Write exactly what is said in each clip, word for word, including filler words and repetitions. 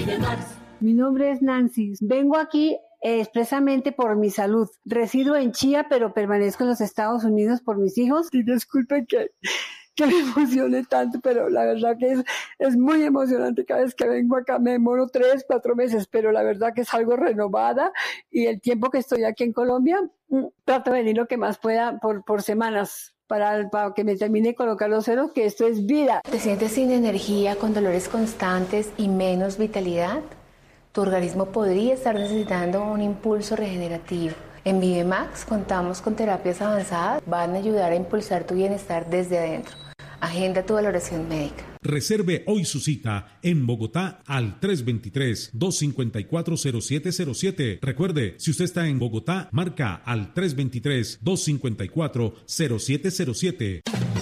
Videmax. Mi nombre es Nancy. Vengo aquí eh, expresamente por mi salud. Resido en Chía, pero permanezco en los Estados Unidos por mis hijos. Y disculpen que, que me emocione tanto, pero la verdad que es, es muy emocionante. Cada vez que vengo acá me demoro tres, cuatro meses, pero la verdad que es algo renovada. Y el tiempo que estoy aquí en Colombia, trato de venir lo que más pueda por, por semanas. Para, para que me termine de colocar los ceros, que esto es vida. ¿Te sientes sin energía, con dolores constantes y menos vitalidad? Tu organismo podría estar necesitando un impulso regenerativo. En Videmax contamos con terapias avanzadas, van a ayudar a impulsar tu bienestar desde adentro. Agenda tu valoración médica. Reserve hoy su cita en Bogotá al tres dos tres, dos cinco cuatro, cero siete cero siete. Recuerde, si usted está en Bogotá, marca al tres dos tres, dos cinco cuatro, cero siete cero siete.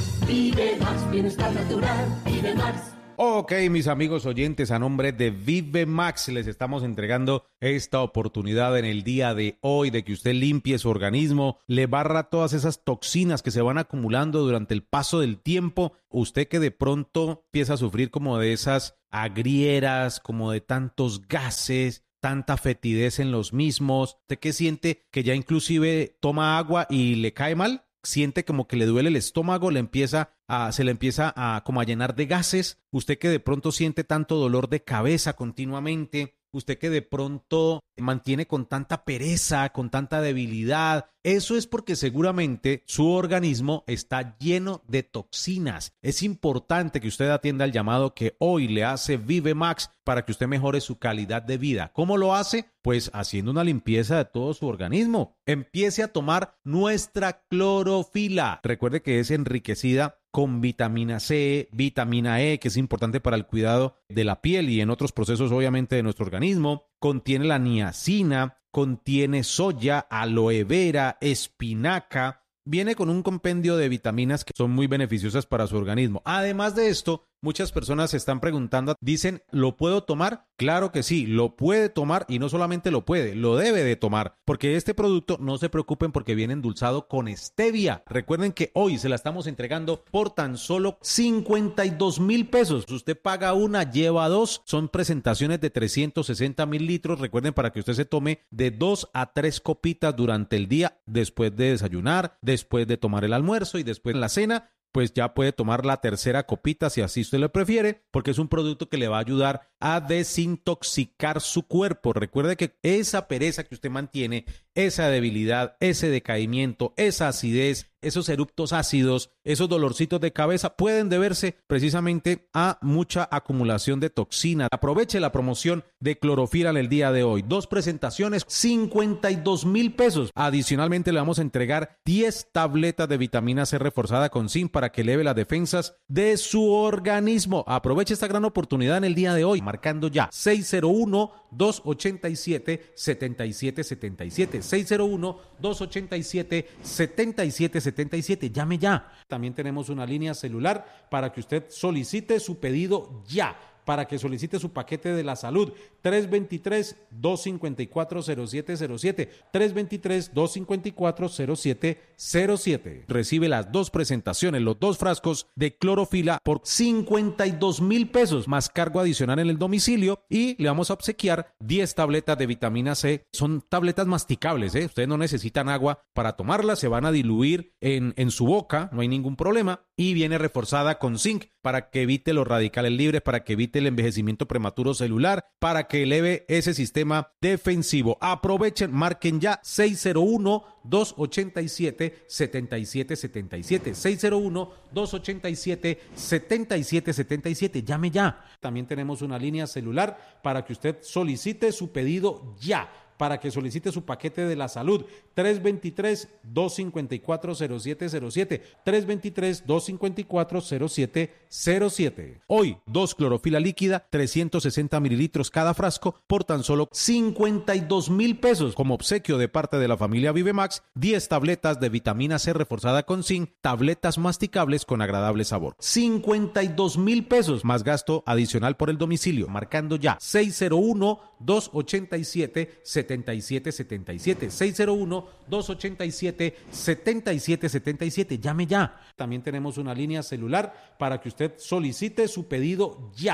Videmax, bienestar natural, Videmax. Ok, mis amigos oyentes, a nombre de Videmax les estamos entregando esta oportunidad en el día de hoy de que usted limpie su organismo, le barra todas esas toxinas que se van acumulando durante el paso del tiempo. Usted que de pronto empieza a sufrir como de esas agrieras, como de tantos gases, tanta fetidez en los mismos. ¿Usted que siente que ya inclusive toma agua y le cae mal? Siente como que le duele el estómago, le empieza a, se le empieza a como a llenar de gases. Usted que de pronto siente tanto dolor de cabeza continuamente, usted que de pronto mantiene con tanta pereza, con tanta debilidad, eso es porque seguramente su organismo está lleno de toxinas. Es importante que usted atienda el llamado que hoy le hace Videmax para que usted mejore su calidad de vida. ¿Cómo lo hace? Pues haciendo una limpieza de todo su organismo. Empiece a tomar nuestra clorofila. Recuerde que es enriquecida con vitamina C, vitamina E, que es importante para el cuidado de la piel y en otros procesos obviamente de nuestro organismo. Contiene la niacina, contiene soya, aloe vera, espinaca. Viene con un compendio de vitaminas que son muy beneficiosas para su organismo. Además de esto, muchas personas se están preguntando, dicen, ¿lo puedo tomar? Claro que sí, lo puede tomar y no solamente lo puede, lo debe de tomar, porque este producto, no se preocupen porque viene endulzado con stevia. Recuerden que hoy se la estamos entregando por tan solo cincuenta y dos mil pesos. Usted paga una, lleva dos, son presentaciones de trescientos sesenta mil litros. Recuerden, para que usted se tome de dos a tres copitas durante el día, después de desayunar, después de tomar el almuerzo y después de la cena, pues ya puede tomar la tercera copita si así usted lo prefiere, porque es un producto que le va a ayudar a desintoxicar su cuerpo. Recuerde que esa pereza que usted mantiene, esa debilidad, ese decaimiento, esa acidez, esos eruptos ácidos, esos dolorcitos de cabeza pueden deberse precisamente a mucha acumulación de toxina. Aproveche la promoción de clorofila en el día de hoy. Dos presentaciones, cincuenta y dos mil pesos. Adicionalmente le vamos a entregar diez tabletas de vitamina C reforzada con zinc para que eleve las defensas de su organismo. Aproveche esta gran oportunidad en el día de hoy, marcando ya seis cero uno, dos ocho siete, siete siete siete siete, seis cero uno, dos ocho siete, siete siete siete siete. Llame ya. También tenemos una línea celular para que usted solicite su pedido ya, para que solicite su paquete de la salud. Tres dos tres, dos cinco cuatro, cero siete cero siete, tres dos tres, dos cinco cuatro, cero siete cero siete. Recibe las dos presentaciones, los dos frascos de clorofila por cincuenta y dos mil pesos, más cargo adicional en el domicilio, y le vamos a obsequiar diez tabletas de vitamina C. Son tabletas masticables, ¿eh? Ustedes no necesitan agua para tomarlas, se van a diluir en, en su boca, no hay ningún problema, y viene reforzada con zinc para que evite los radicales libres, para que evite el envejecimiento prematuro celular, para que eleve ese sistema defensivo. Aprovechen, marquen ya seis cero uno, dos ocho siete, siete siete siete siete, seis cero uno, dos ocho siete, siete siete siete siete. Llame ya. También tenemos una línea celular para que usted solicite su pedido ya, para que solicite su paquete de la salud. Tres dos tres, dos cinco cuatro, cero siete cero siete, tres dos tres, dos cinco cuatro, cero siete cero siete. Hoy, dos clorofila líquida, trescientos sesenta mililitros cada frasco por tan solo cincuenta y dos mil pesos. Como obsequio de parte de la familia Videmax, diez tabletas de vitamina C reforzada con zinc, tabletas masticables con agradable sabor. cincuenta y dos mil pesos más gasto adicional por el domicilio. Marcando ya seis cero uno, dos ocho siete, siete siete siete siete, seis cero uno, dos ocho siete, siete siete siete siete. Llame ya. También tenemos una línea celular para que usted solicite su pedido ya,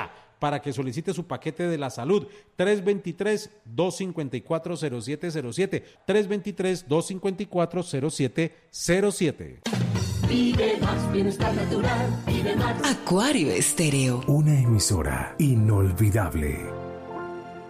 para que solicite su paquete de la salud. tres dos tres, dos cinco cuatro, cero siete cero siete, tres dos tres, dos cinco cuatro, cero siete cero siete. Vive Max, bienestar natural, Vive Max. Acuario Estéreo. Una emisora inolvidable.